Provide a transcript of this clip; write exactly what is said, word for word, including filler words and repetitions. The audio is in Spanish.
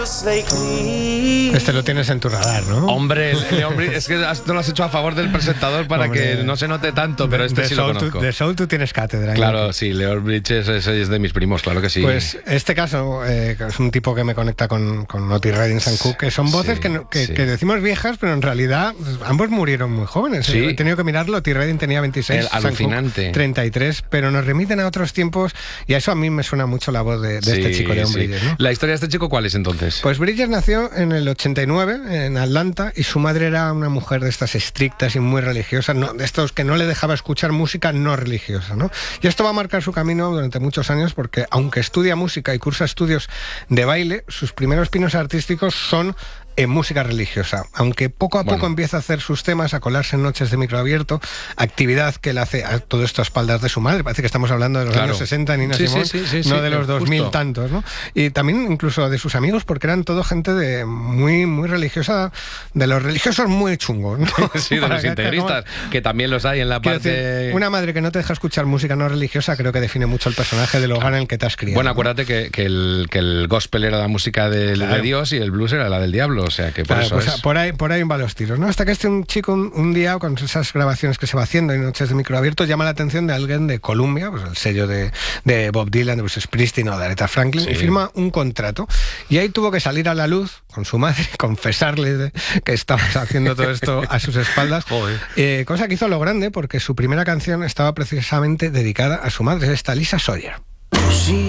Este lo tienes en tu radar, ¿no? Hombre, Leon Bridges, es que no lo has hecho a favor del presentador para Hombre, que no se note tanto, pero este de sí lo Soul conozco. tú- de Soul tú tienes cátedra. Claro, ¿no? sí, Leon Bridges es, es de mis primos, claro que sí. Pues este caso eh, es un tipo que me conecta con, con Otis Redding and Cook, que son voces Sí, que, no- que, sí. que decimos viejas, pero en realidad pues, ambos murieron muy jóvenes. Sí. He tenido que mirarlo. Otis Redding tenía veintiséis, El Sam Cooke alucinante. treinta y tres, pero nos remiten a otros tiempos y a eso a mí me suena mucho la voz de, de este Sí, chico Leon sí. Bridges, ¿no? ¿La historia de este chico cuál es entonces? Pues Bridges nació en el ochenta y nueve en Atlanta y su madre era una mujer de estas estrictas y muy religiosas, no, de estos que no le dejaba escuchar música no religiosa, ¿no? Y esto va a marcar su camino durante muchos años porque aunque estudia música y cursa estudios de baile, sus primeros pinos artísticos son en música religiosa, aunque poco a Bueno. poco empieza a hacer sus temas, a colarse en noches de micro abierto, actividad que él hace a todo esto a espaldas de su madre. Parece que estamos hablando de los Claro. años sesenta, Nina Sí, Simone, sí, sí, sí, no sí, de los justo. dos mil tantos, ¿no? Y también incluso de sus amigos, porque eran todo gente de muy, muy religiosa, de los religiosos muy chungos, ¿no? Sí, de Para los que- integristas, que también los hay en la Quiero parte... decir, una madre que no te deja escuchar música no religiosa creo que define mucho el personaje del hogar en el que te has criado. Bueno, ¿no? acuérdate que, que, el, que el gospel era la música del- Claro. de Dios y el blues era la del diablo, o sea que por Claro, eso pues, es... por ahí por ahí van los tiros, ¿no? Hasta que este un chico un, un día con esas grabaciones que se va haciendo en noches de micro abierto llama la atención de alguien de Columbia, pues el sello de, de Bob Dylan, de Bruce Springsteen o de Aretha Franklin, Sí. y firma un contrato. Y ahí tuvo que salir a la luz con su madre, confesarle de- que estabas haciendo todo esto a sus espaldas. Joder. Eh, cosa que hizo a lo grande porque su primera canción estaba precisamente dedicada a su madre, es esta Lisa Sawyer.